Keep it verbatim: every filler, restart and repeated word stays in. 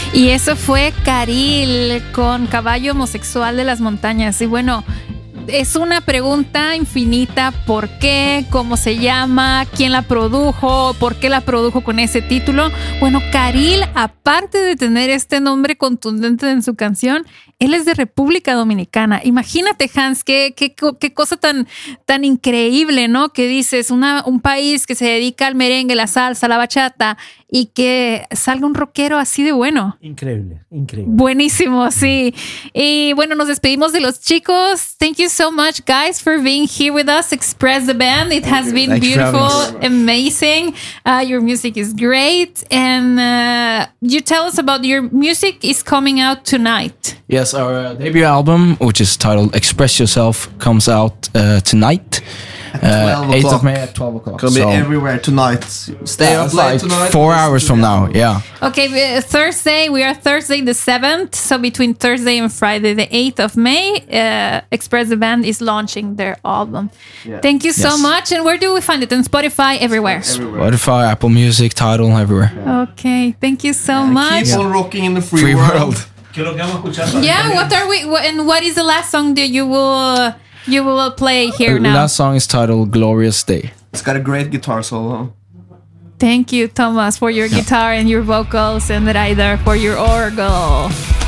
Y eso fue Caril con Caballo Homosexual de las Montañas. Y bueno, es una pregunta infinita. ¿Por qué? ¿Cómo se llama? ¿Quién la produjo? ¿Por qué la produjo con ese título? Bueno, Caril, aparte de tener este nombre contundente en su canción, él es de República Dominicana. Imagínate, Hans, qué, qué, qué cosa tan, tan increíble, ¿no? Que dices, una, un país que se dedica al merengue, la salsa, la bachata, y que salga un rockero así de bueno. Increíble, increíble. Buenísimo, sí. Y bueno, nos despedimos de los chicos. Thank you so much, guys, for being here with us. Express the Band. It has been Thanks beautiful, amazing. Uh, your music is great. And uh, you tell us about your music is coming out tonight. Yes, our uh, debut album, which is titled Express Yourself, comes out uh, tonight. Uh, eighth of May at twelve o'clock. Gonna be So, everywhere tonight. Stay yeah, up it's late like tonight. four hours from now, yeah. Okay, uh, Thursday, we are Thursday the seventh. So between Thursday and Friday the eighth of May, uh, Express the Band is launching their album. Yeah. Thank you so Yes. much. And where do we find it? On Spotify, everywhere. Everywhere. Spotify, Apple Music, Tidal, everywhere. Okay, thank you so much. Keep on rocking in the free, Free world. world. ¿Qué es lo que vamos a escuchar? Yeah, what are we? wh- And what is the last song that you will you will play here The now? last song is titled Glorious Day. It's got a great guitar solo. Thank you, Thomas, for your guitar and your vocals, and Ryder for your orgel.